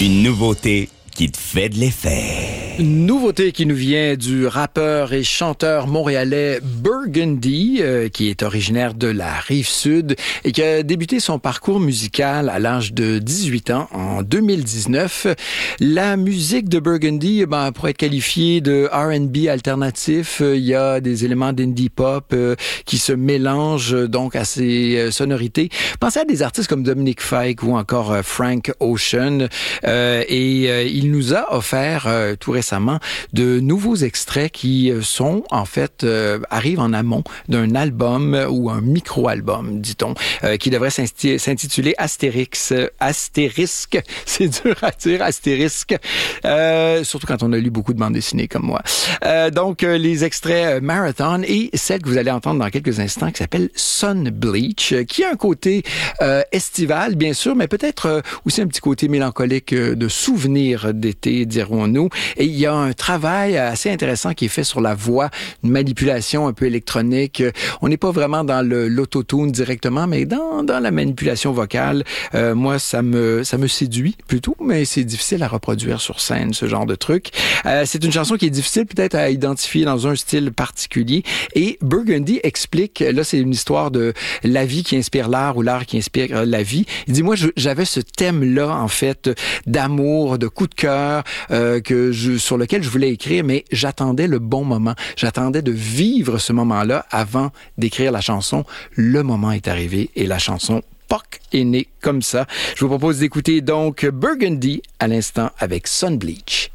Une nouveauté qui te fait de l'effet. Une nouveauté qui nous vient du rappeur et chanteur montréalais Burgundy, qui est originaire de la Rive-Sud et qui a débuté son parcours musical à l'âge de 18 ans en 2019. La musique de Burgundy, pourrait être qualifiée de R&B alternatif. Il y a des éléments d'indie pop qui se mélangent donc à ces sonorités. Pensez à des artistes comme Dominic Fike ou encore Frank Ocean. Il nous a offert tout récemment de nouveaux extraits qui sont, en fait, arrivent en amont d'un album ou un micro-album, dit-on, qui devrait s'intituler Astérisque. C'est dur à dire, Astérisque. Surtout quand on a lu beaucoup de bandes dessinées comme moi. Donc, les extraits Marathon et celle que vous allez entendre dans quelques instants qui s'appelle Sun Bleach, qui a un côté estival, bien sûr, mais peut-être aussi un petit côté mélancolique de souvenir d'été, dirons-nous. Et il y a un travail assez intéressant qui est fait sur la voix, une manipulation un peu électronique. On n'est pas vraiment dans l'autotune directement, mais dans la manipulation vocale. Moi, ça me séduit plutôt, mais c'est difficile à reproduire sur scène, ce genre de truc. C'est une chanson qui est difficile peut-être à identifier dans un style particulier. Et Burgundy explique, là, c'est une histoire de la vie qui inspire l'art ou l'art qui inspire la vie. Il dit, moi, j'avais ce thème-là, en fait, d'amour, de coup de cœur, sur lequel je voulais écrire, mais j'attendais le bon moment. J'attendais de vivre ce moment-là avant d'écrire la chanson. Le moment est arrivé et la chanson POC est née comme ça. Je vous propose d'écouter donc Burgundy à l'instant avec Sun Bleach.